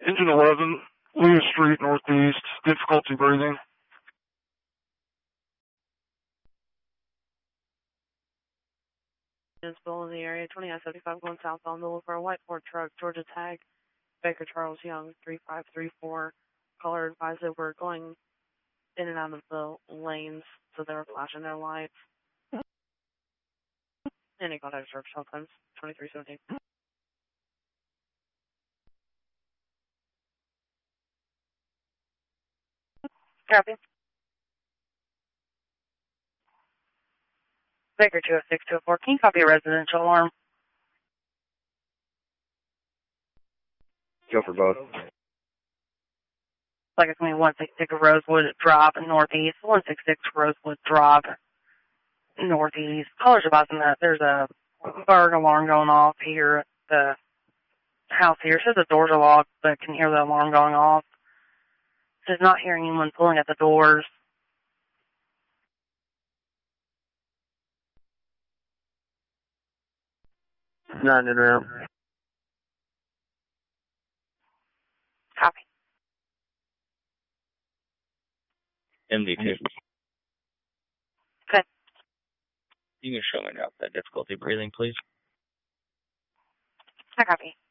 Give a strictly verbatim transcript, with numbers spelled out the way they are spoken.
Engine eleven, Lewis Street, Northeast, difficulty breathing. Municipal in the area, twenty I seventy-five going southbound, looking for a white Ford truck, Georgia tag, Baker Charles Young, three five three four. Caller advised that we're going in and out of the lanes, so they were flashing their lights. Any contact service helplines, twenty-three seventeen. Copy. Baker two oh six two oh four, can you copy a residential alarm? Go for both. Like it's going to be one sixty-six Rosewood Drive, northeast, one sixty-six Rosewood Drive, northeast. Callers advising that there's a burglar alarm going off here at the house here. It says the doors are locked, but can hear the alarm going off. It says not hearing anyone pulling at the doors. Nine in route. Copy. M D two. Okay. You can show me drop that difficulty breathing, please. I copy.